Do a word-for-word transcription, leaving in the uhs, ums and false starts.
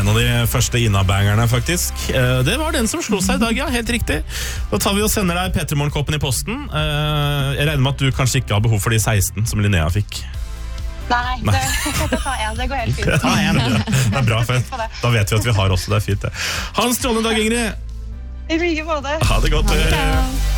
en av de første Ina-bangerne faktisk. Det var den som slo seg i dag, ja, helt riktig. Da tar vi og sender deg P tre Morgen-koppen i posten. Jeg regner med at du kanskje ikke har behov for de seksten som Linnea fikk. Nei, det, det går helt fint. Ta en. Det er bra, for da vet vi at vi har også, det er fint det. Ha en strålende dag, Ingrid. I like måte. Ha det godt. Ha det bra.